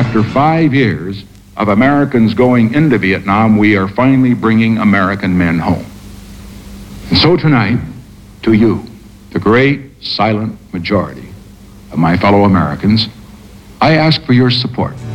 After 5 years of Americans going into Vietnam, we are finally bringing American men home. And so tonight, to you, the great silent majority of my fellow Americans, I ask for your support.